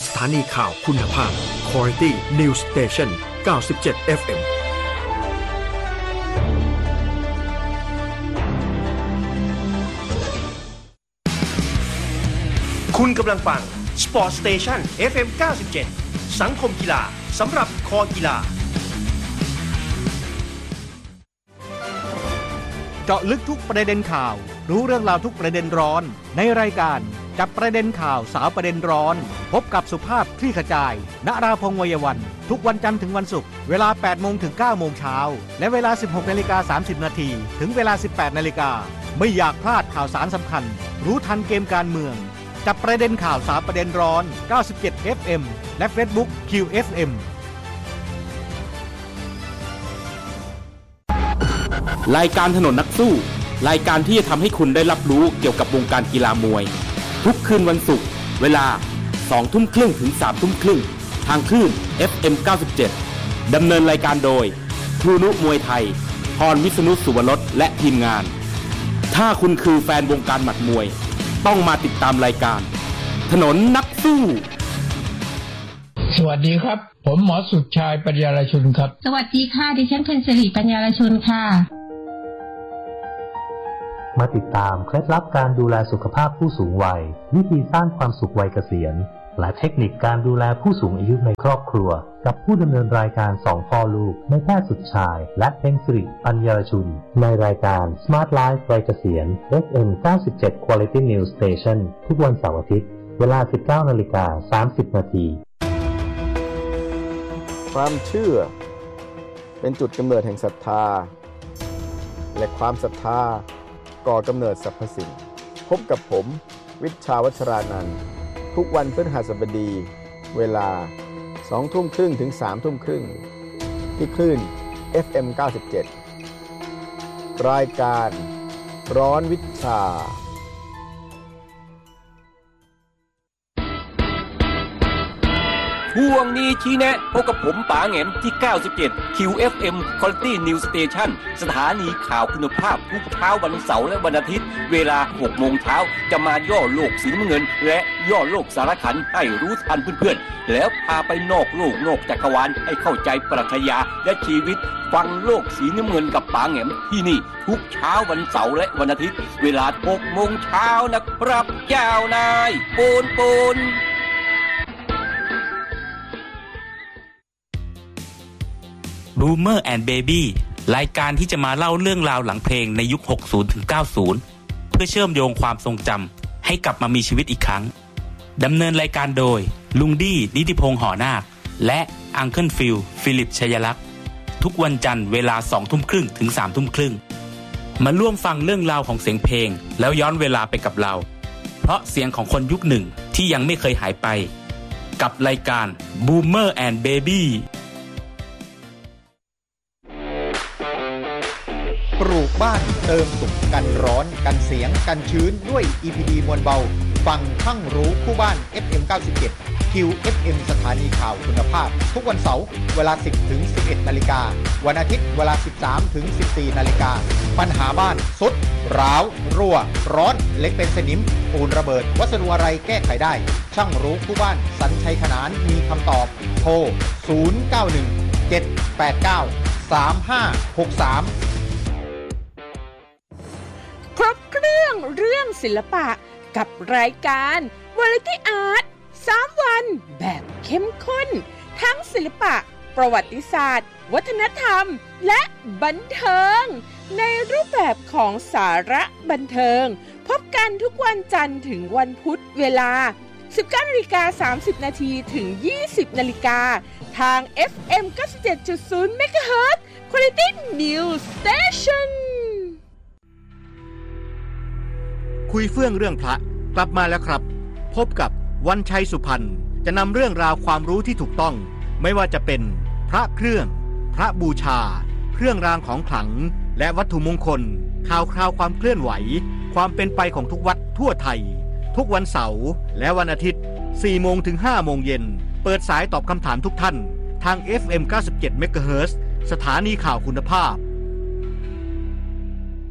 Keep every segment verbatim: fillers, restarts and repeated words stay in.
สถานีข่าวคุณภาพ Quality News Station เก้าสิบเจ็ด เอฟ เอ็มคุณกำลังฟัง Sport Station เอฟ เอ็ม เก้าสิบเจ็ด สังคมกีฬาสำหรับคอกีฬาเจาะลึกทุกประเด็นข่าวรู้เรื่องราวทุกประเด็นร้อนในรายการจับประเด็นข่าวสาวประเด็นร้อนพบกับสุภาพคลี่ขจายณราพงษ์วัยวันทุกวันจันทร์ถึงวันศุกร์เวลา แปดโมง ถึง เก้าโมง เช้าและเวลา สิบหกนาฬิกาสามสิบนาทีถึงเวลา สิบแปดนาฬิกาไม่อยากพลาดข่าวสารสำคัญรู้ทันเกมการเมืองจับประเด็นข่าวสาวประเด็นร้อนเก้าสิบเจ็ด เอฟ เอ็ม และ Facebook คิว เอฟ เอ็มรายการถนนนักสู้รายการที่จะทำให้คุณได้รับรู้เกี่ยวกับวงการกีฬามวยทุกคืนวันศุกร์เวลา สองทุ่มครึ่ง ถึง สามทุ่มครึ่งทางคลื่น เอฟ เอ็ม เก้าสิบเจ็ด ดำเนินรายการโดยครูนุมวยไทยพรวิษณุสุวรสและทีมงานถ้าคุณคือแฟนวงการหมัดมวยต้องมาติดตามรายการถนนนักสู้สวัสดีครับผมหมอสุดชายปัญญาลชุนครับสวัสดีค่ะดิฉันเพ็ญศิริปัญญาลชุนค่ะมาติดตามเคล็ดลับการดูแลสุขภาพผู้สูงวัยวิธีสร้างความสุขวัยเกษียณและเทคนิคการดูแลผู้สูงอายุในครอบครัวกับผู้ดำเนินรายการสองพ่อลูกนายแพทย์สุดชายและเพ็ญศิริปัญญาลชุนในรายการ Smart Life วัยเกษียณ เอฟ เอ็ม เก้าสิบเจ็ด Quality News Station ทุกวันเสาร์อาทิตย์เวลา สิบเก้านาฬิกาสามสิบนาทีความเชื่อเป็นจุดกำเนิดแห่งศรัทธาและความศรัทธาก่อกำเนิดสรรพสิ่งพบกับผมวิชาวัชรานันท์ทุกวันพฤหัสบดีเวลา สองทุ่มครึ่ง ถึง สามทุ่มครึ่งที่คลื่น เอฟ เอ็ม เก้าสิบเจ็ด รายการร้อนวิชาช่วงนี้ชี้แนะพบกับผมป๋าแหงมที่ เก้าสิบเจ็ด คิว เอฟ เอ็ม Quality News Station สถานีข่าวคุณภาพทุกเช้าวันเสาร์และวันอาทิตย์เวลา หกโมงเช้าจะมาย่อโลกสีน้ำเงินและย่อโลกสารขันให้รู้ทันเพื่อนๆแล้วพาไปนอกโลกนอกจักรวาลให้เข้าใจปรัชญาและชีวิตฟังโลกสีน้ำเงินกับป๋าแหงมที่นี่ทุกเช้าวันเสาร์และวันอาทิตย์เวลา หกโมงเช้านะครับเจ้านายปูนปูน Boomer and Baby รายการที่จะมาเล่าเรื่องราวหลังเพลงในยุค หกสิบ ถึง เก้าสิบ เพื่อเชื่อมโยงความทรงจำให้กลับมามีชีวิตอีกครั้งดำเนินรายการโดยลุงดี้นิติพงษ์หอนาคและอังเคิลฟิลฟิลิปชัยลักษณ์ทุกวันจันทร์เวลา สองทุ่มครึ่ง ถึง สามทุ่มครึ่งมาร่วมฟังเรื่องราวของเสียงเพลงแล้วย้อนเวลาไปกับเราเพราะเสียงของคนยุคหนึ่งที่ยังไม่เคยหายไปกับรายการ Boomer and Baby ปลูกบ้านเติมสุขกันร้อนกันเสียงกันชื้นด้วย อี พี ดี มวลเบาฟังทั้งรู้คู่บ้าน เอฟ เอ็ม เก้าสิบเจ็ด คิว เอฟ เอ็ม สถานีข่าวคุณภาพทุกวันเสาร์เวลา สิบ ถึง สิบเอ็ด นาฬิกาวันอาทิตย์เวลา สิบสาม ถึง สิบสี่ นาฬิกาปัญหาบ้านสุดร้าวรั่วร้อนเล็กเป็นสนิมปูนระเบิดวัสดุอะไรแก้ไขได้ช่างรู้คู่บ้านสัญชัยขนานมีคำตอบโทรศูนย์ เก้า หนึ่ง เจ็ด แปด เก้า สาม ห้า หก สามครบเครื่องเรื่องศิลปะกับรายการ Variety Art สามวันแบบเข้มข้นทั้งศิลปะประวัติศาสตร์วัฒนธรรมและบันเทิงในรูปแบบของสาระบันเทิงพบกันทุกวันจันทร์ถึงวันพุธเวลา สิบเก้านาฬิกาสามสิบนาที ถึง ยี่สิบนาฬิกาทาง เอฟ เอ็ม เก้าสิบเจ็ดจุดศูนย์ เมกะเฮิรตซ์ Quality News Station คุยเฟื่องเรื่องพระกลับมาแล้วครับพบกับวันชัยสุพรรณจะนำเรื่องราวความรู้ที่ถูกต้องไม่ว่าจะเป็นพระเครื่องพระบูชาเครื่องรางของขลังและวัตถุมงคลข่าวคราวความเคลื่อนไหวความเป็นไปของทุกวัดทั่วไทยทุกวันเสาร์และวันอาทิตย์ สี่โมง ถึง ห้าโมงเย็นเปิดสายตอบคำถามทุกท่านทาง เอฟ เอ็ม เก้าสิบเจ็ด เมกะเฮิรตซ์ สถานีข่าวคุณภาพ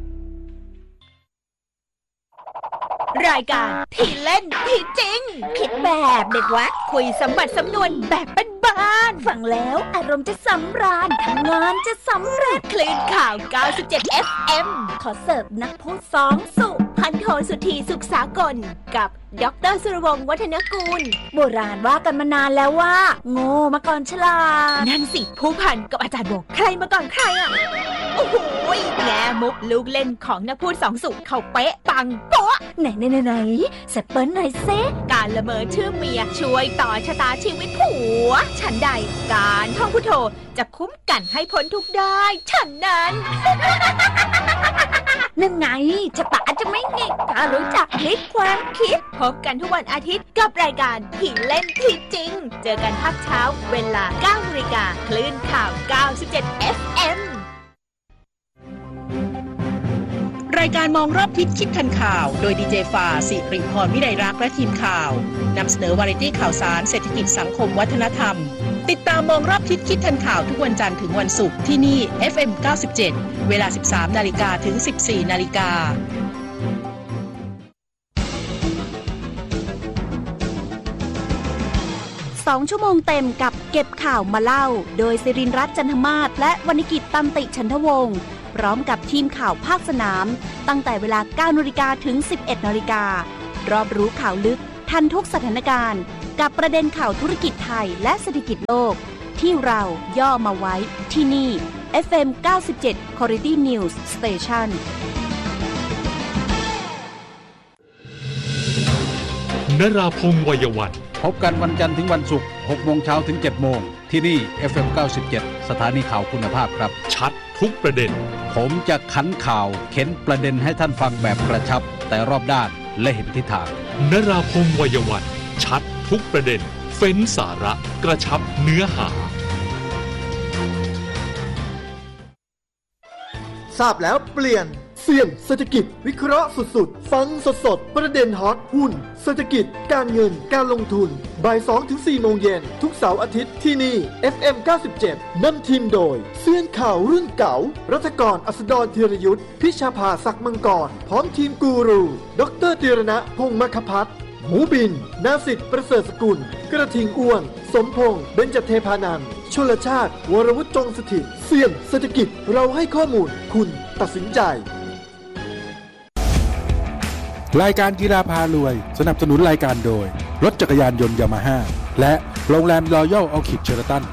รายการที่เล่นที่จริงผิดแบบเด็กวัดคุยสมบัติสำนวนแบบบ้านๆฟังแล้วอารมณ์จะสำราญทำงานจะสำเร็จคลื่นข่าว เก้าสิบเจ็ด เอฟ เอ็ม ขอเสิร์ฟนักพูดสองสุพันโทสุธีสุขสากลกับดร.สุรวงศ์วัฒนกุลโบราณว่ากันมานานแล้วว่าโง่มาก่อนฉลาดนั่นสิผู้พันกับอาจารย์โบใครมาก่อนใครอ่ะโอ้โหแง่มุกลูกเล่นของนักพูดสองสุเขาเป๊ะปังโป๊ะไหนไหนไหนไหนสเปิ้ลหน่อยเซการละเมอชื่อเมียช่วยต่อชะตาชีวิตผัวฉันใดการท่องพุทโธจะคุ้มกันให้พ้นทุกข์ได้ฉันนั้น นั่นไงชะตาจะไม่หงิกถ้ารู้จักพลิกความคิดพบกันทุกวันอาทิตย์กับรายการที่เล่นที่จริงเจอกันภาคเช้าเวลา เก้านาฬิกา คลื่นข่าว เก้าสิบเจ็ด เอฟ เอ็มรายการมองรอบทิศคิดทันข่าวโดยดีเจฟาสิริพรวิไลรักษ์และทีมข่าวนำเสนอวาไรตี้ข่าวสารเศรษฐกิจสังคมวัฒนธรรมติดตามมองรอบทิศคิดทันข่าวทุกวันจันทร์ถึงวันศุกร์ที่นี่ เอฟ เอ็ม เก้าสิบเจ็ด เวลา สิบสามนาฬิกา ถึง สิบสี่นาฬิกาสองชั่วโมงเต็มกับเก็บข่าวมาเล่าโดยศิรินทร์รัตน์จันทมาศและวรรณกิจตันติฉันทวงศ์พร้อมกับทีมข่าวภาคสนามตั้งแต่เวลา เก้านาฬิกา ถึง สิบเอ็ดนาฬิการอบรู้ข่าวลึกทันทุกสถานการณ์กับประเด็นข่าวธุรกิจไทยและเศรษฐกิจโลกที่เราย่อมาไว้ที่นี่ เอฟ เอ็ม เก้าสิบเจ็ด Quality News Station นราพงษ์วัยวันพบกันวันจันทร์ถึงวันศุกร์ หกโมงเช้าถึง เจ็ดโมงที่นี่ เอฟ เอ็ม เก้าสิบเจ็ด สถานีข่าวคุณภาพครับชัดทุกประเด็นผมจะขันข่าวเข็นประเด็นให้ท่านฟังแบบกระชับแต่รอบด้านและเห็นทิศทางนราพงษ์วัยวันชัดทุกประเด็นเฟ้นสาระกระชับเนื้อหาทราบแล้วเปลี่ยนเสี่ยงเศรษฐกิจวิเคราะห์สุดๆฟังสดๆประเด็นฮอตหุ้นเศรษฐกิจการเงินการลงทุนบ่าย สองถึงสี่ โมงเย็นทุกเสาร์อาทิตย์ที่นี่ เอฟ เอ็ม เก้าสิบเจ็ด นำทีมโดยเสี่ยงข่าวรุ่นเก่ารัฐกรอัสดรธีรยุทธพิชาภาศักดิ์มังกรพร้อมทีมกูรูดร.ธีรณะพงษ์มคภัทรหมูบินนาสิทธิ์ประเสริฐสกุลกระทิงอ้วนสมพงษ์เบญจเทพานันท์ชลชาติวรวุฒิจงสถิตเสี่ยงเศรษฐกิจเราให้ข้อมูลคุณตัดสินใจรายการกีฬาพารวยสนับสนุนรายการโดยรถจักรยานยนต์ยามาฮ่าและโรงแรมรอยัลออคิดเชอร์ตัน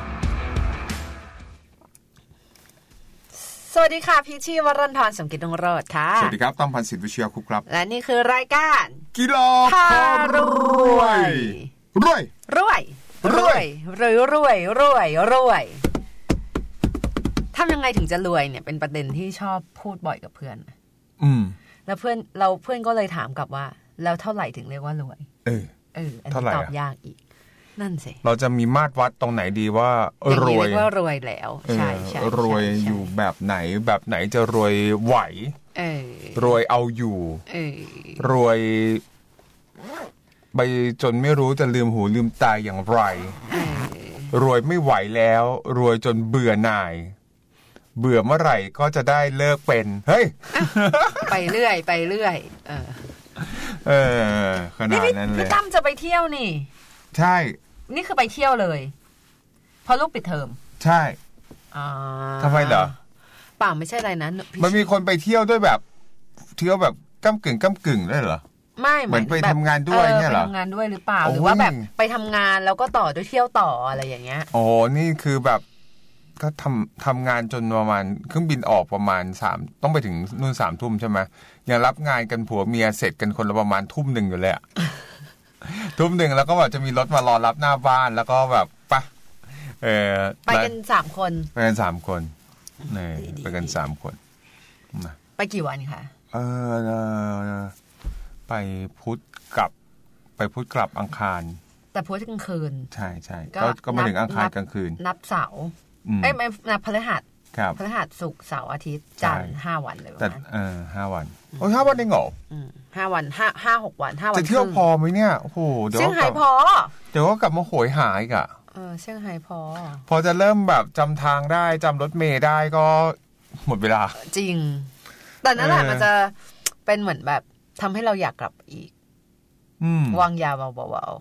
สวัสดีค่ะพี่ชีวรันทรสมกิจดวงโรจน์ค่ะสวัสดีครับต้อมพันธ์สิทธิวิเชียรคุปครับและนี่คือรายการกีฬาพารวยรวยรวยรวยรวยรวยรวยรวยทำยังไงถึงจะรวยเนี่ยเป็นประเด็นที่ชอบพูดบ่อยกับเพื่อนอืมแล้วเพื่อนเราเพื่อนก็เลยถามกลับว่าแล้วเท่าไหร่ถึงเรียกว่ารวยเออเอออันนี้ตอบยากอีกนั่นสิเราจะมีมาตรวัดตรงไหนดีว่ารวยเรียกว่ารวยแล้วใช่ใช่รวยอยู่แบบไหนแบบไหนจะรวยไหวเออรวยเอาอยู่เออรวยไปจนไม่รู้จะลืมหูลืมตาอย่างไรรวยไม่ไหวแล้วรวยจนเบื่อหน่ายเบื่อเมื่อไหร่ก็จะได้เลิกเป็นเฮ้ยไปเรื่อยไปเรื่อยเออเออขนาดนั้นเลยพี่ตั้มจะไปเที่ยวนี่ใช่นี่คือไปเที่ยวเลยพอลูกปิดเทอมใช่ทำไมเหรอป่าไม่ใช่อะไรนะมันมีคนไปเที่ยวด้วยแบบเที่ยวแบบก้ำกึ่งก้ำกึ่งได้เหรอไม่เหมือนไปทำงานด้วยเนี่ยเหรอไปทำงานด้วยหรือเปล่าหรือว่าแบบไปทำงานแล้วก็ต่อด้วยเที่ยวต่ออะไรอย่างเงี้ยโอ้นี่คือแบบก็ทำทำงานจนประมาณเครื่องบินออกประมาณสามต้องไปถึงนู่นสามทุ่มใช่ไหมยังรับงานกันผัวเมียเสร็จกันคนละประมาณทุ่มหนึ่งอยู่เลยอะ ทุ่มหนึ่งแล้วก็แบบจะมีรถมารอรับหน้าบ้านแล้วก็แบบปะเออไปกันสามคนไปกันสามคนเนี่ยไปกันสามคนไปกี่วันคะเออไปพุธกลับไปพุธกลับอังคารแต่พุธกลางคืนใช่ใช่ก็ก็มาถึงอังคารกลางคืนนับเสาร์เอ้ยไม่นับพฤหัสครับพฤหัสศุกร์เสาร์อาทิตย์จันทร์ห้าวันเลยแต่เออห้าวันโอ้ห้าวันได้เหรอห้าวันห้าห้าหกวันห้าวันจะเที่ยวพอไหมเนี่ยโอ้โหเดี๋ยวเซี่ยงไฮ้พอเดี๋ยวก็กลับมาโหยหาอีกอ่ะเออเซี่ยงไฮ้พอพอจะเริ่มแบบจำทางได้จำรถเมล์ได้ก็หมดเวลาจริงแต่นั่นแหละมันจะเป็นเหมือนแบบทำให้เราอยากกลับอีกวางยาเบาๆ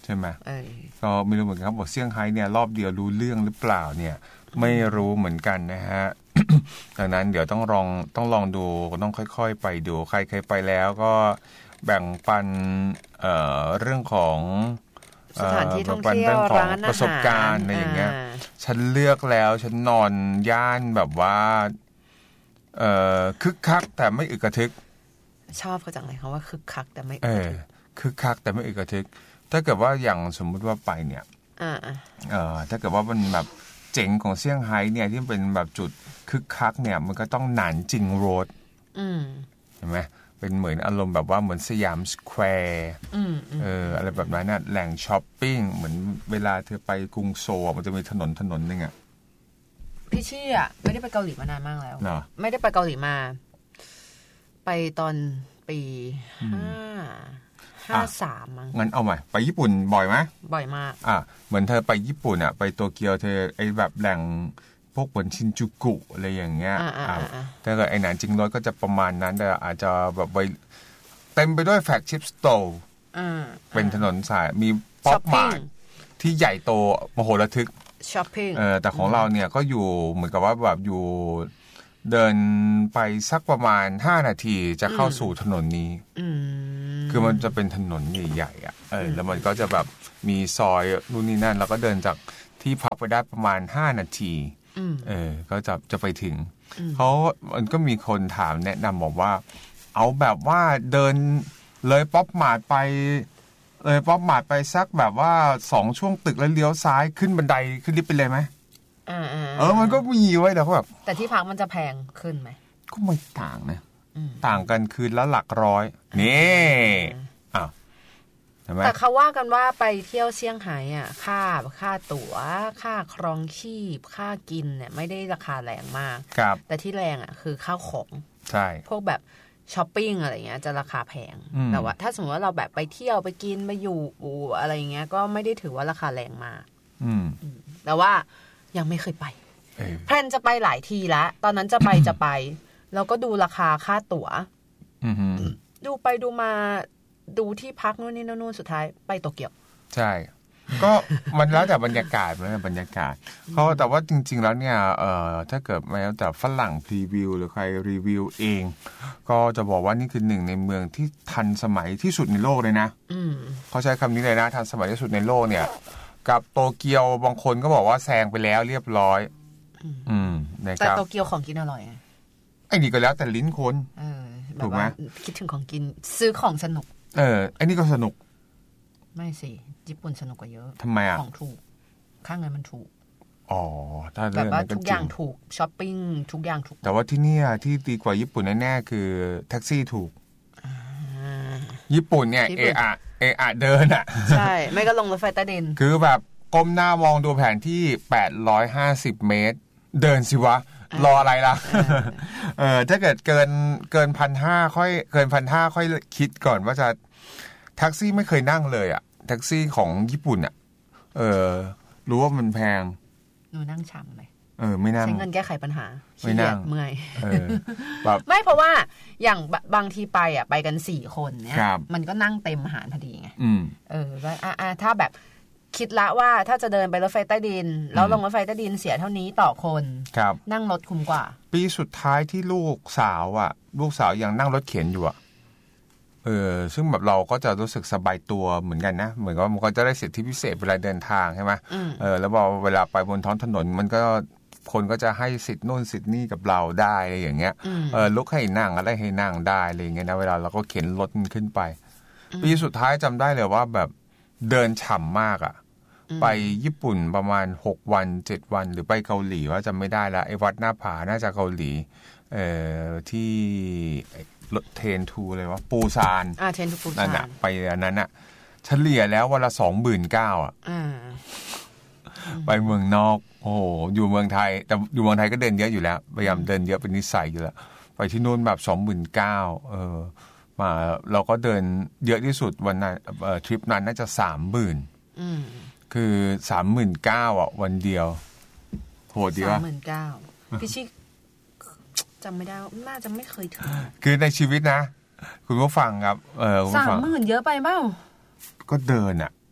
ใช่ไหมก็ไม่รู้เหมือนกันครับบอกเซี่ยงไฮ้เนี่ยรอบเดียวรู้เรื่องหรือเปล่าเนี่ยไม่รู้เหมือนกันนะฮะ ดังนั้นเดี๋ยวต้องลองต้องลองดูต้องค่อยๆไปดูใครเคยไปแล้วก็แบ่งปัน เอ่อ เรื่องของสถานที่ท่องเที่ยวร้านอาหารประสบการณ์อะไรอย่างเงี้ยฉันเลือกแล้วฉันนอนย่านแบบว่าเอ่อคึกคักแต่ไม่อึกกระทึกชอบเขาจังเลยเขาว่าคึกคักแต่ไม่อึกกระทึกคึกคักแต่ไม่อึกกระทึกถ้าเกิดว่าอย่างสมมุติว่าไปเนี่ยเอ่อถ้าเกิดว่ามันแบบเจ๋งของเซี่ยงไฮ้เนี่ยที่เป็นแบบจุดคึกคักเนี่ยมันก็ต้องหนานจิงโรดเห็นไหมเป็นเหมือนอารมณ์แบบว่าเหมือนสยามสแควร์เอออะไรแบบนั้นน่ะแหล่งช้อปปิ้งเหมือนเวลาเธอไปกรุงโซลมันจะมีถนนถนนนึงอ่ะพี่ชี่อ่ะไม่ได้ไปเกาหลีมานานมากแล้วไม่ได้ไปเกาหลีมาไปตอนปีห้าห้าสามมั้งงั้นเอาใหม่ไปญี่ปุ่นบ่อยไหมบ่อยมากอ่ะเหมือนเธอไปญี่ปุ่นอ่ะไปโตเกียวเธอไอ้แบบแหล่งพวกบนชินจูกุอะไรอย่างเงี้ยถ้าเกิดไอ้หนานจิงโรดก็จะประมาณนั้นแต่อาจจะแบบไปเต็มไปด้วยแฟลกชิพสโตร์เป็นถนนสายมีป๊อปมาร์ทที่ใหญ่โตมโหฬารทึกช้อปปิ้งเออแต่ของเราเนี่ยก็อยู่เหมือนกับว่าแบบอยู่เดินไปสักประมาณห้านาทีจะเข้าสู่ถนนนี้คือมันจะเป็นถนนใหญ่ๆอ่ะเออแล้วมันก็จะแบบมีซอยนู่นนี่นั่นแล้วก็เดินจากที่พักไปได้ประมาณห้านาทีเออก็จะจะไปถึงเขามันก็มีคนถามแนะนำบอกว่าเอาแบบว่าเดินเลยป๊อปมาร์ทไปเลยป๊อปมาร์ทไปสักแบบว่าสองช่วงตึกแล้วเลี้ยวซ้ายขึ้นบันไดขึ้นลิฟต์ไปเลยไหมเออมันก็มีไว้แต่เขาแบบแต่ที่พักมันจะแพงขึ้นไหมก็ไม่ต่างนะต่างกันคืนละหลักร้อยนี่อ้าวแต่เขาว่ากันว่าไปเที่ยวเซี่ยงไฮ้อ่ะค่าค่าตั๋วค่าครองชีพค่ากินเนี่ยไม่ได้ราคาแรงมากแต่ที่แรงอ่ะคือข้าวของใช่พวกแบบช้อปปิ้งอะไรเงี้ยจะราคาแพงแต่ว่าถ้าสมมติว่าเราแบบไปเที่ยวไปกินไปอยู่อะไรเงี้ยก็ไม่ได้ถือว่าราคาแรงมากแต่ว่ายังไม่เคยไปแพลนจะไปหลายทีแล้วตอนนั้นจะไปจะไปแล้วก็ดูราคาค่าตั๋วดูไปดูมาดูที่พักนู่นนี่นู่นสุดท้ายไปโตเกียวใช่ก็มันแล้วแต่บรรยากาศแล้วแต่บรรยากาศเพราะแต่ว่าจริงๆแล้วเนี่ยเอ่อถ้าเกิดแม้แต่ฝรั่งพรีวิวหรือใครรีวิวเองก็จะบอกว่านี่คือหนึ่งในเมืองที่ทันสมัยที่สุดในโลกเลยนะเขาใช้คำนี้เลยนะทันสมัยที่สุดในโลกเนี่ยกับโตเกียวบางคนก็บอกว่าแซงไปแล้วเรียบร้อยอืมแต่โตเกียวของกินอร่อยไอ้นี่ก็แล้วแต่ลิ้นคนถูกไหมคิดถึงของกินซื้อของสนุกเออไอ้นี่ก็สนุกไม่สิญี่ปุ่นสนุกกว่าเยอะทำไมอ่ะของถูกค่าเงินมันถูกอ๋อถ้าเรื่องนั้นก็จริงทุกอย่างถูกช้อปปิ้งทุกอย่างถูกแต่ว่าที่นี่ที่ดีกว่าญี่ปุ่นแน่ๆคือแท็กซี่ถูกญี่ปุ่นเนี่ยเออะเออะเดินอ่ะใช่ไม่ก็ลงรถไฟใต้ดินคือแบบก้มหน้ามองดูแผนที่แปดร้อยห้าสิบเมตรเดินสิวะรออะไรล่ะเออถ้าเกิดเกินเกินพันห้าค่อยเกินพันห้าค่อยคิดก่อนว่าจะแท็กซี่ไม่เคยนั่งเลยอ่ะแท็กซี่ของญี่ปุ่นอ่ะเออรู้ว่ามันแพงหนูนั่งช้ำเลยเออไม่นั่งใช้เงินแก้ไขปัญหาไม่นั่งเมื่อยแบบไม่เพราะว่าอย่างบางทีไปอ่ะไปกันสี่คนเนี่ยมันก็นั่งเต็มหารพอดีไงเออว่าอ่าถ้าแบบคิดละว่าถ้าจะเดินไปรถไฟใต้ดินแล้วลงรถไฟใต้ดินเสียเท่านี้ต่อคนนั่งรถคุ้มกว่าปีสุดท้ายที่ลูกสาวอ่ะลูกสาวยังนั่งรถเข็นอยู่อ่ะเออซึ่งแบบเราก็จะรู้สึกสบายตัวเหมือนกันนะเหมือนกับมันก็จะได้สิทธิพิเศษเวลาเดินทางใช่ไหมเออแล้วพอเวลาไปบนท้องถนนมันก็คนก็จะให้สิทธิ์โน่นสิทธิ์นี่กับเราได้อะไรอย่างเงี้ยเออลุกให้นั่งอะไรให้นั่งได้อะไรอย่างเงี้ยนะเวลาเราก็เข็นรถขึ้นไปปีสุดท้ายจำได้เลยว่าแบบเดินฉ่ำมากอ่ะไปญี่ปุ่นประมาณหกวันเจ็ดวันหรือไปเกาหลีว่าจำไม่ได้ละไอ้วัดหน้าผาน่าจะเกาหลีเอ่อที่รถเทรนทูเลยว่าปูซานอ่าเทรนทูปูซานนั่นน่ะไปอันนั้นน่ะเฉลี่ยแล้ววันละ สองหมื่นเก้าพัน อ่ะไปเมืองนอกโอ้โหอยู่เมืองไทยแต่อยู่เมืองไทยก็เดินเยอะอยู่แล้วพยายามเดินเยอะเป็นนิสัยอยู่แล้วไปที่นู่นแบบ สองหมื่นเก้าพัน เออมาเราก็เดินเยอะที่สุดวันนั้นเอ่อทริปนั้นน่าจะ สามหมื่น อืมคือ สามหมื่นเก้าพัน อ่ะวันเดียวโหดดีว่ะสามหมื่นเก้าพัน พี่ชิจำไม่ได้น่าจะไม่เคยถึงคือในชีวิตนะคุณผู้ฟังครับเออสามหมื่นเยอะไปเปล่าก็เดินอ่ะ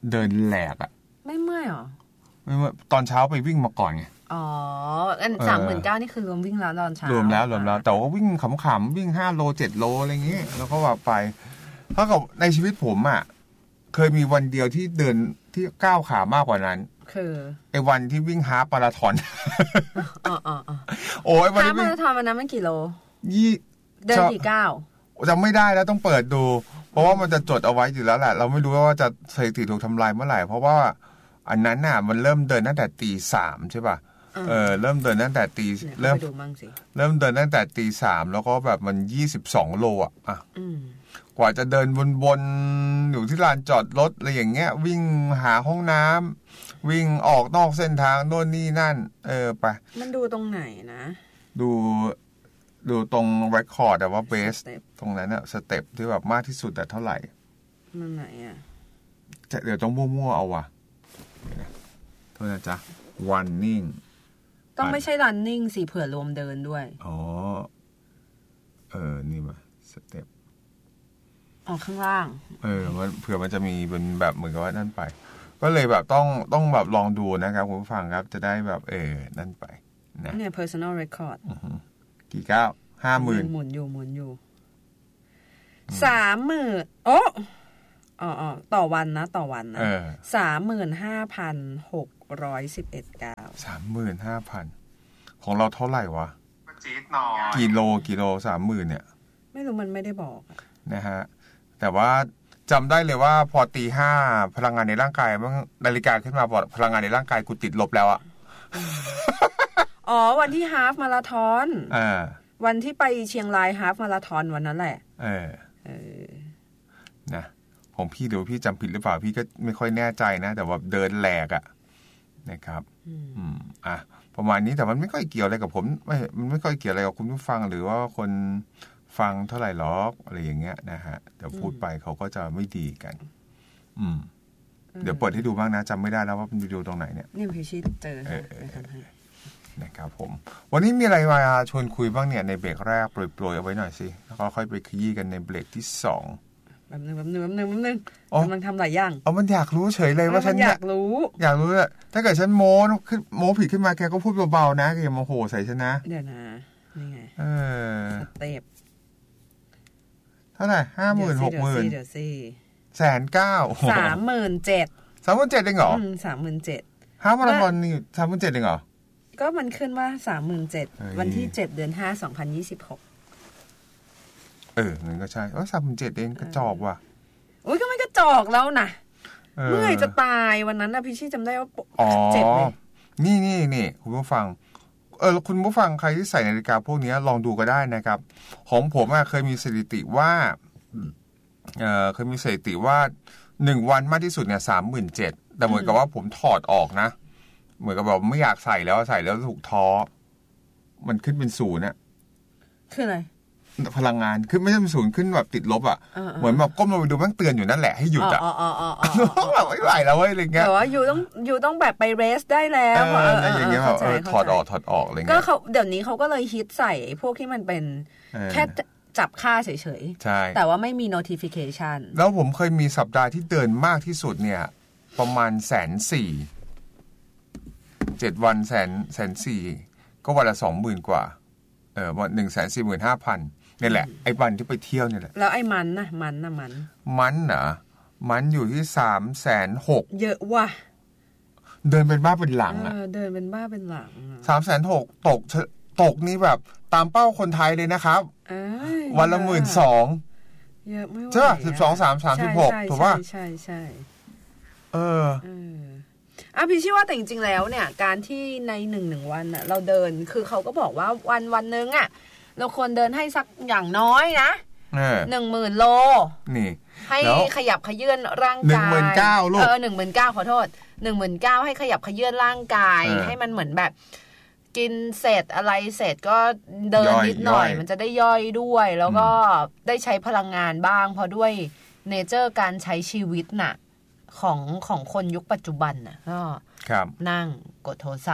เดินแหลกอ่ะไม่เมื่อยหรอไม่เมื่อยตอนเช้าไปวิ่งมาก่อนไงอ๋ออันสามหมื่นเก้านี่คือรวมวิ่งแล้วตอนเช้ารวมแล้วรวมแล้วแต่ว่าวิ่งขำๆวิ่งห้าโลเจ็ดโลอะไรเงี้ยแล้วก็ว่าไปเท่ากับในชีวิตผมอ่ะเคยมีวันเดียวที่เดินที่ก้าวขามากกว่านั้นคือไอ้วันที่วิ่งฮาล์ฟมาราธอนอ๋ออ๋อโอ้ยวันที่ฮาล์ฟมาราธอนวันนั้นมันกี่โลยี่เดินกี่ก้าวจำไม่ได้แล้วต้องเปิดดูเพราะว่ามันจะจดเอาไว้อยู่แล้วแหละเราไม่รู้ว่าจะสถิติถูกทำลายเมื่อไหร่เพราะว่าอันนั้นน่ะมันเริ่มเดินตั้งแต่ตีสามใช่ป่ะเออเริ่มเดินตั้งแต่ตีเริ่มเริ่มเดินตั้งแต่ตีสามแล้วก็แบบมันยี่สิบสองโลอ่ะอ่ะกว่าจะเดินวนๆอยู่ที่ลานจอดรถอะไรอย่างเงี้ยวิ่งหาห้องน้ำวิ่งออกนอกเส้นทางโน่นนี่นั่นเออไปมันดูตรงไหนนะดูดูตรงเรคคอร์ดแต่ว่าเบสตรงนั้นอะสเต็ปที่แบบมากที่สุดแต่เท่าไหร่มันไหนอะจะเดี๋ยวต้องมั่วๆเอาว่ะโทษนะจ๊ะ running ต้องไม่ใช่ running สิเผื่อรวมเดินด้วยอ๋อเออนี่มาสเต็ปอ๋อข้างล่างเออมันเผื่อมันจะมีเป็นแบบเหมือนกับว่านั่นไปก็เลยแบบต้องต้องแบบลองดูนะครับคุณผู้ฟังครับจะได้แบบเออนั่นไปนะเนี่ย personal record กี่ก้าวห้าหมื่นหมุนอยู่หมุนอยู่สามหมื่นโอ้อ๋อต่อวันนะต่อวันนะสามหมื่นห้าพันหกร้อยสิบเอ็ดก้าวสามหมื่นห้าพันของเราเท่าไหร่วะกิโลกิโลสามหมื่นเนี่ยไม่รู้มันไม่ได้บอกนะฮะแต่ว่าจำได้เลยว่าพอตีห้าพลังงานในร่างกายมันนาฬิกาขึ้นมาบอกพลังงานในร่างกายกูติดลบแล้วอะอ๋อวันที่ฮาล์ฟมาราธอนอ่าวันที่ไปเชียงรายฮาล์ฟมาราธอนวันนั้นแหละเออเออนะของพี่เดี๋ยวพี่จำผิดหรือเปล่าพี่ก็ไม่ค่อยแน่ใจนะแต่ว่าเดินแหลกอะนะครับอืมอ่ะประมาณนี้แต่มันไม่ค่อยเกี่ยวอะไรกับผมไม่มันไม่ค่อยเกี่ยวอะไรกับคุณผู้ฟังหรือว่าคนฟังเท่าไหร่หรอกอะไรอย่างเงี้ยนะฮะเดี๋ยวพูดไปเขาก็จะไม่ดีกันอืมเดี๋ยวเปิดให้ดูบ้างนะจำไม่ได้แล้วว่ามันดูตรงไหนเนี่ยนี่พี่ชิดเจอนะครับผมวันนี้มีอะไรมาชวนคุยบ้างเนี่ยในเบรกแรกโปรยๆเอาไว้หน่อยสิแล้วก็ค่อยไปขยี้กันในเบรกที่สองแบบนึงแบบนึงแบบนึงแบบนึงกำลังทำหลายอย่างเอามันอยากรู้เฉยเลยว่าฉันอยากรู้อยากรู้แหละถ้าเกิดฉันโม้ขึ้นโม้ผิดขึ้นมาแกก็พูดเบาๆนะแกอย่ามาโหใส่ฉันนะเดี๋ยวนะนี่ไงเออเต็บเท่าไหร่ห้าหมื่นหกหมื่นเดี๋ยวสิแสนเก้าสามหมื่นเจ็ดสามหมื่นเจ็ดเองเหรอสามหมื่นเจ็ดห้ามาราธอนนี่สามหมื่นเจ็ดเองเหรอก็มันขึ้นว่าสามหมื่นเจ็ดวันที่เจ็ดเดือนห้าสองพันยี่สิบหกเอองั้นก็ใช่ว่าสามหมื่นเจ็ดเองกระจอกว่ะโอ้ยก็ไม่กระจอกแล้วนะเมื่อยจะตายวันนั้นนะพี่ชี่จำได้ว่าเจ็บเลยนี่นี่นี่คุณผู้ฟังเออคุณผู้ฟังใครที่ใส่นาฬิกาพวกนี้ลองดูก็ได้นะครับของผมอะเคยมีสถิติว่าเออเคยมีสถิติว่าหนึ่งวันมากที่สุดเนี่ยสามหมื่นเจ็ดแต่เหมือนกับว่าผมถอดออกนะเหมือนกับแบบไม่อยากใส่แล้วใส่แล้วถูกท้อมันขึ้นเป็นศูนย์เนี่ยคืออะไรพลังงานขึ้นไม่ใช่เป็นศูนย์ขึ้นแบบติดลบอ่ะเหมือนแบบก้มลงไปดูมันเตือนอยู่นั่นแหละให้หยุดอ่ะแบบไม่ไหวแล้วเว้ยอะไรเงี้ยแต่ว่าอยู่ต้องอยู่ต้องแบบไปเรสได้แล้วอะไรอย่างเงี้ยแบบถอดออกถอดออกอะไรเงี้ยก็เขาเดี๋ยวนี้เขาก็เลยฮิตใส่พวกที่มันเป็นแค่จับค่าเฉยๆใช่แต่ว่าไม่มี notification แล้วผมเคยมีสัปดาห์ที่เดินมากที่สุดเนี่ยประมาณแสนสี่เจ็ดวันแสนแสนสี่ก็วันละสองหมื่นกว่าเออวันหนึ่งแสนสี่หมื่นห้าพันนี่แหละไอ้วันที่ไปเที่ยวนี่แหละแล้วไอ้มันนะมันนะมันมันเหรอมันอยู่ที่สามแสนหกเยอะว่ะเดินเป็นบ้าเป็นหลังอ่ะเดินเป็นบ้าเป็นหลังสามแสนหกตกตกนี่แบบตามเป้าคนไทยเลยนะครับวันละหมื่นสองเยอะไม่ไหวใช่ป่ะสิบสองสามสามสิบหกถูกป่ะใช่ใช่เอออ่ะพี่ชื่อว่าแต่จริงๆแล้วเนี่ยการที่ในหนึ่งหนึ่งวันน่ะเราเดินคือเขาก็บอกว่าวันวันนึงอ่ะเราควรเดินให้สักอย่างน้อยนะหนึ่งหมื่นโลนี่ให้ขยับขยื่นร่างกายหนึ่งหมื่นเก้าลูกเออหนึ่งหมื่นเก้าขอโทษหนึ่งหมื่นเก้าให้ขยับขยื่นร่างกายให้มันเหมือนแบบกินเสร็จอะไรเสร็จก็เดินนิดหน่อยมันจะได้ย่อยด้วยแล้วก็ได้ใช้พลังงานบ้างเพราะด้วยเนเจอร์การใช้ชีวิตน่ะของของคนยุคปัจจุบันน่ะก็นั่งกดโทรศัพท์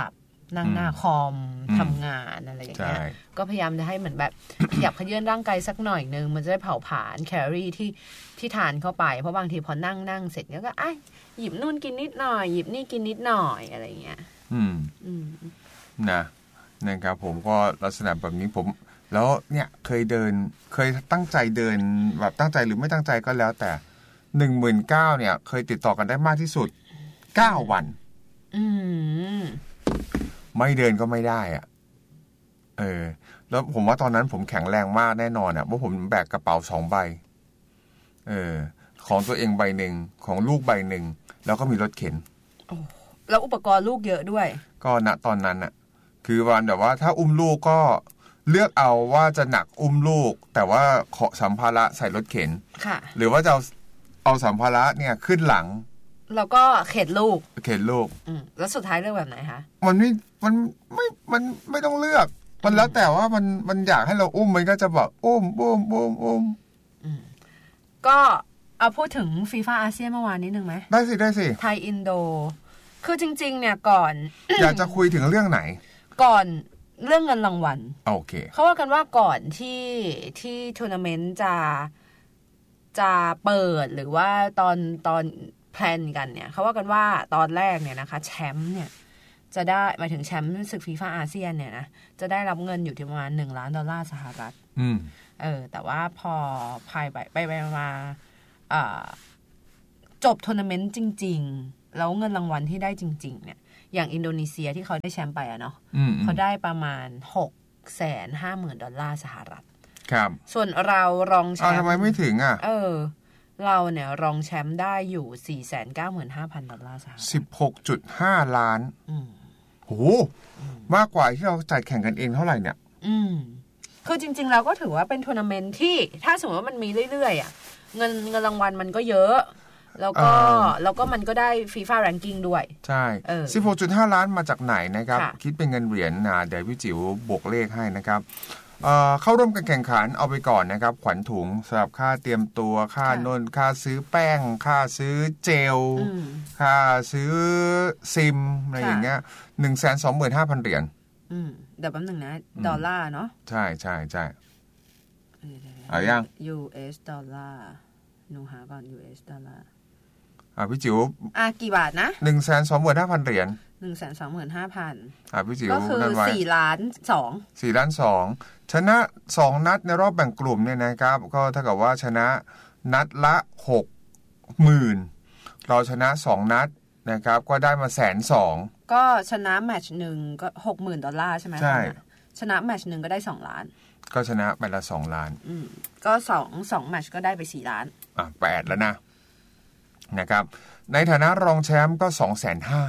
นั่งหน้าคอมทำงานอะไรอย่างเงี้ยก็พยายามจะให้เหมือนแบบ ขยับขยื่นร่างกายสักหน่อยนึงมันจะได้เผาผลาญแคลอรี่ที่ที่ทานเข้าไปเพราะบางทีพอนั่งนั่งเสร็จก็อ่ะหยิบนู่นกินนิดหน่อยหยิบนี่กินนิดหน่อยอะไรเงี้ยอืมอืมนะนะครับผมก็ลักษณะแบบนี้ผมแล้วเนี่ยเคยเดินเคยตั้งใจเดินแบบตั้งใจหรือไม่ตั้งใจก็แล้วแต่หนึ่งหมื่นเก้าเนี่ยเคยติดต่อกันได้มากที่สุดเก้าวันอืมไม่เดินก็ไม่ได้อ่ะเออแล้วผมว่าตอนนั้นผมแข็งแรงมากแน่นอนอ่ะเพราะผมแบกกระเป๋าสองใบเออของตัวเองใบหนึ่งของลูกใบหนึ่งแล้วก็มีรถเข็นโอ้แล้วอุปกรณ์ลูกเยอะด้วยก็ณตอนนั้นอ่ะคือวันแบบว่าถ้าอุ้มลูกก็เลือกเอาว่าจะหนักอุ้มลูกแต่ว่าขอสัมภาระใส่รถเข็นค่ะหรือว่าจะเอาเอาสัมภาระเนี่ยขึ้นหลังแล้วก็เข็นลูกเข็นลูกอืมแล้วสุดท้ายเลือกแบบไหนคะมันไม่มันไม่มันไม่ต้องเลือกมันแล้วแต่ว่ามันมันอยากให้เราอุ้มมันก็จะบอกอุ้มอุ้มอุ้มอุ้มอืมก็เอาพูดถึงฟีฟ่าอาเซียนเมื่อวานนิดนึงไหมได้สิได้สิไทยอินโดคือจริงๆเนี่ยก่อนอยากจะคุยถึงเรื่องไหนก่อนเรื่องเงินรางวัลโอเคเขาว่ากันว่าก่อนที่ที่ทัวร์นาเมนต์จะจะเปิดหรือว่าตอนตอนแพลนกันเนี่ยเขาว่ากันว่าตอนแรกเนี่ยนะคะแชมป์เนี่ยจะได้หมายถึงแชมป์ศึกฟีฟ่าอาเซียนเนี่ยนะจะได้รับเงินอยู่ที่ประมาณหนึ่งล้านดอลลาร์สหรัฐอืมเออแต่ว่าพอภายไปไปมาอ่าจบทัวร์นาเมนต์จริงๆแล้วเงินรางวัลที่ได้จริงๆเนี่ยอย่างอินโดนีเซียที่เขาได้แชมป์ไปอะเนาะเขาได้ประมาณหกแสนห้าหมื่นดอลลาร์สหรัฐครับส่วนเรารองแชมป์ทำไมไม่ถึงอ่ะเออเราเนี่ยรองแชมป์ได้อยู่สี่แสนเก้าหมื่นห้าพันดอลลาร์สหรัฐสิบหกจุดห้าล้านโอ้โหมากกว่าที่เราจัดแข่งกันเองเท่าไหร่เนี่ยอืมคือจริงๆเราก็ถือว่าเป็นทัวร์นาเมนต์ที่ถ้าสมมติว่ามันมีเรื่อยๆอ่ะเงินเงินรางวัลมันก็เยอะแล้วก็แล้วก็มันก็ได้ฟีฟ่าแรงกิ้งด้วยใช่สิบหกจุดห้าล้านมาจากไหนนะครับคิดเป็นเงินเหรียญนะเดี๋ยวพี่จิ๋วบวกเลขให้นะครับเข้าร่วมกันแข่งขันเอาไปก่อนนะครับขวัญถุงสำหรับค่าเตรียมตัวค่าโน่นค่าซื้อแป้งค่าซื้อเจลค่าซื้อซิมอะไรอย่างเงี้ยหนึ่งแสนสองหมื่นห้าพันเหรียญอืมเดี๋ยวแป๊บนึงนะดอลลาร์เนาะใช่ใช่ใช่เอายังยู เอส ดอลลาร์หนูหาก่อน ยู เอส ดอลลาร์อ่าพี่จิ๋วอ่ะกี่บาทนะหนึ่งแสนสองหมื่นห้าพันเหรียญหนึ่งแสนสองหมื่นห้าพันอ่าพี่จิ๋วก็คือสี่ล้านสองสี่ล้านสองชนะสองนัดในรอบแบ่งกลุ่มเนี่ยนะครับก็เท่ากับว่าชนะนัดละหกหมื่นเราชนะสองนัดนะครับก็ได้มาแสนสองก็ชนะแมตช์หนึ่งก็หกหมื่นดอลลาร์ใช่ไหมใช่ชนะแมตช์หนึ่งก็ได้สองล้านก็ชนะไปละสองล้านอืมก็สองสองแมตช์ก็ได้ไปสี่ล้านอ่ะแปดแล้วนะนะครับในฐานะรองแชมป์ก็สองแสนห้า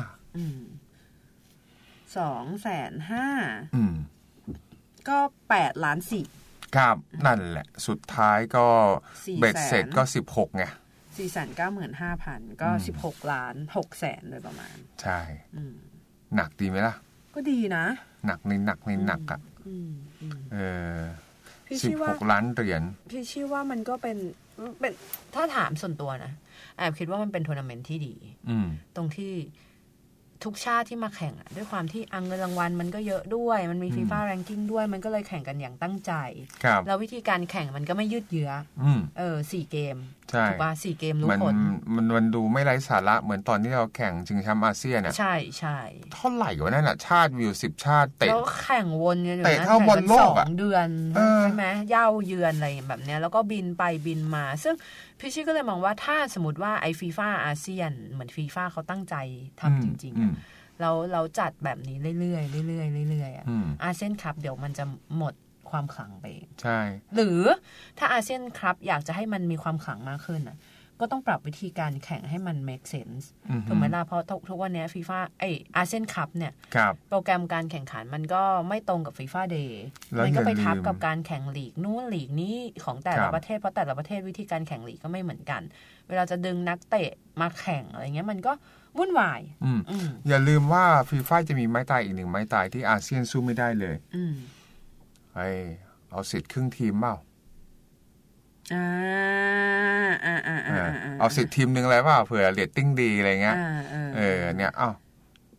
สองแสนห้าก็แปดล้านสี่ครับนั่นแหละสุดท้ายก็เบ็ดเสร็จก็สิบหกไงสี่แสนเก้าหมื่นห้าพันก็สิบหกล้านหกแสนโดยประมาณใช่หนักดีไหมล่ะก็ดีนะหนักในหนักในหนักอ่ะเออสิบหกล้านเหรียญพี่ชื่อว่ามันก็เป็นเป็นถ้าถามส่วนตัวนะแอบคิดว่ามันเป็นทัวร์นาเมนต์ที่ดีตรงที่ทุกชาติที่มาแข่งด้วยความที่อังเงินรางวัลมันก็เยอะด้วยมันมีฟีฟ่าแรงกิ้งด้วยมันก็เลยแข่งกันอย่างตั้งใจแล้ววิธีการแข่งมันก็ไม่ยืดเยื้อเออสี่เกมถูกป่ะสี่เกมรู้ผลมันมันดูไม่ไร้สาระเหมือนตอนที่เราแข่งชิงแชมป์อาเซียนอ่ะใช่ใช่เท่าไหร่วะนั่นอ่ะชาติวิวสิบชาติเตะแล้วแข่งวนกันอยู่นะเตะเท่าบอลโลกอ่ะสองเดือนใช่ไหมเย่าเยือนอะไรแบบเนี้ยแล้วก็บินไปบินมาซึ่งพี่ชิก็เลยมองว่าถ้าสมมติว่าไอ้ฟีฟ่าอาเซียนเหมือนฟีฟ่าเขาตั้งใจทำจริงๆเราเราจัดแบบนี้เรื่อยๆเรื่อยๆเรื่อยๆอ่ะอาเซียนคัพเดี๋ยวมันจะหมดความขลังไปใช่หรือถ้าอาเซียนคัพอยากจะให้มันมีความขลังมากขึ้นอ่ะก็ต้องปรับวิธีการแข่งให้มัน make sense ถูกไหมล่ะเพราะทุกวันนี้ฟีฟ่าไออาเซียนคัพเนี่ยโปรแกรมการแข่งขันมันก็ไม่ตรงกับฟีฟ่าเดย์มันก็ไปทับกับการแข่งลีกนู้นลีกนี้ของแต่ละประเทศเพราะแต่ละประเทศวิธีการแข่งลีกก็ไม่เหมือนกันเวลาจะดึงนักเตะมาแข่งอะไรเงี้ยมันก็วุ่นวายอย่าลืมว่าฟีฟ่าจะมีไม้ตายอีกหนึ่งไม้ตายที่อาเซียนสู้ไม่ได้เลยไอเอาสิทธิ์ครึ่งทีมเปล่าอ่าอ่าอ่าเอาสิทธิ์ทีมนึงอะไรเปล่าเผื่อเรตติ้งดีอะไรเงี้ยเออเนี่ยอ้าวแ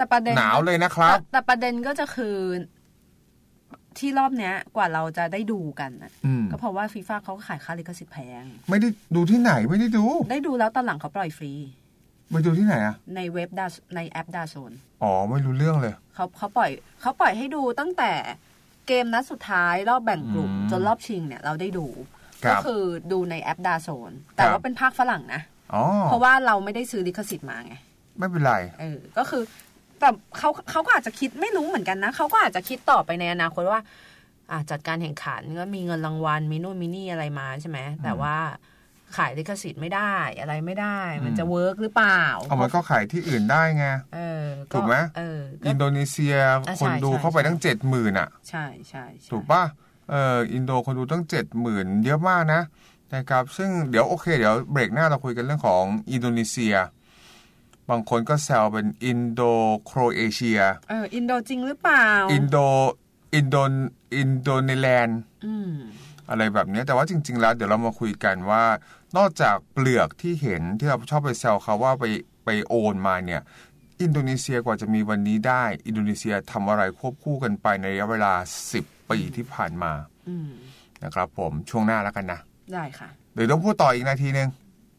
แต่ประเด็นหนาวเลยนะครับแต่ประเด็นก็จะคือที่รอบเนี้ยกว่าเราจะได้ดูกันนะก็เพราะว่าฟีฟ่าเขาขายค่าลิขสิทธิ์แพงไม่ได้ดูที่ไหนไม่ได้ดูได้ดูแล้วตอนหลังเขาปล่อยฟรีไปดูที่ไหนอะในเว็บดาในแอปดาโซนอ๋อไม่รู้เรื่องเลยเขาเขาปล่อยเขาปล่อยให้ดูตั้งแต่เกมนัดสุดท้ายรอบแบ่งกลุ่มจนรอบชิงเนี่ยเราได้ดูก็คือดูในแอปดาโซนแต่ว่าเป็นภาคฝรั่งนะเพราะว่าเราไม่ได้ซื้อลิขสิทธิ์มาไงไม่เป็นไรเออก็คือแต่เขาเขาก็อาจจะคิดไม่รู้เหมือนกันนะเขาก็อาจจะคิดต่อไปในอนาคตว่าอ่าจัดการแข่งขันก็มีเงินรางวัลมีนู่นมีนี่อะไรมาใช่ไหมแต่ว่าขายลิขสิทธิ์ไม่ได้อะไรไม่ได้มันจะเวิร์กหรือเปล่าเอามันก็ขายที่อื่นได้ไงถูกไหมอินโดนีเซียคนดูเข้าไปตั้งเจ็ดหมื่นอ่ะใช่ใช่ถูกป่ะเอออินโดคนดูตั้งเจ็ดหมื่นเยอะมากนะนะครับซึ่งเดี๋ยวโอเคเดี๋ยวเบรกหน้าเราคุยกันเรื่องของอินโดนีเซียบางคนก็แซวเป็นอินโดโครเอเชียเอออินโดจริงหรือเปล่าอินโดอินโดนอินโดนีแลนด์อะไรแบบนี้แต่ว่าจริงๆแล้วเดี๋ยวเรามาคุยกันว่านอกจากเปลือกที่เห็นที่เราชอบไปแซวเขาว่าไปไปโอนมาเนี่ยอินโดนีเซียกว่าจะมีวันนี้ได้อินโดนีเซียทำอะไรควบคู่กันไปในระยะเวลาสิบปีที่ผ่านมานะครับผมช่วงหน้าแล้วกันนะได้ค่ะเดี๋ยวต้องพูดต่ออีกนาทีนึง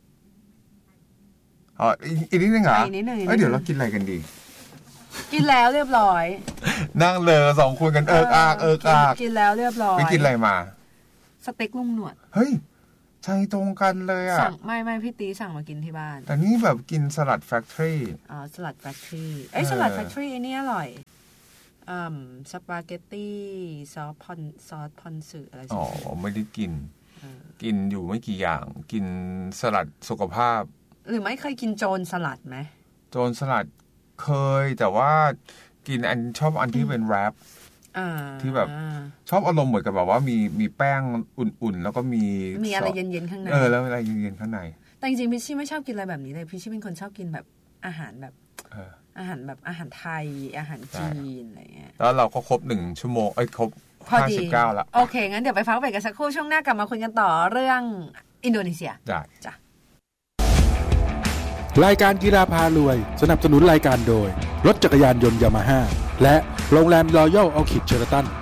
อ๋ออีกนิดนึงเหรออีกนิดนึงเดี๋ยวเรากินอะไรกันดีกินแล้วเรียบร้อยนั่งเลอสองคนกันเอิกอากเอิกอากกินแล้วเรียบร้อยไปกินอะไรมาสเต็กลุงหนวดเฮ้ยใจตรงกันเลยอ่ะสั่งไม่ไม่พี่ตีสั่งมากินที่บ้านแต่นี่แบบกินสลัดแฟคทอรี่อ๋อสลัดแฟคทอรี่เอ้ยสลัดแฟคทอรี่ไอ้นี่อร่อยอืมสปาเกตตี้ซอสพอนซอสพอนสึอะไรอ๋อไม่ได้กินกินอยู่ไม่กี่อย่างกินสลัดสุขภาพหรือไม่เคยกินโจรสลัดไหมโจรสลัดเคยแต่ว่ากินอันชอบอันที่เป็นแรปที่แบบชอบอารมณ์เหมือนกับแบบว่ามีมีแป้งอุ่นๆแล้วก็มีมีอะไรเย็นๆข้างในเออแล้วอะไรเย็นๆข้างในแต่จริงๆพี่ชี่ไม่ชอบกินอะไรแบบนี้เลยพี่ชี่เป็นคนชอบกินแบบอาหารแบบอาหารแบบอาหารไทยอาหารจีนอะไรเงี้ยแล้วเราก็ครบหนึ่งชั่วโมงเอ้ยครบห้าสิบเก้าแล้วโอเคงั้นเดี๋ยวไปพักเบรกกันสักครู่ช่วงหน้ากลับมาคุยกันต่อเรื่องอินโดนีเซียได้จ้ะรายการกีฬาพารวยสนับสนุนรายการโดยรถจักรยานยนต์ยามาฮ่าและโรงแรมรอยัลออคิดเชอร์ตัน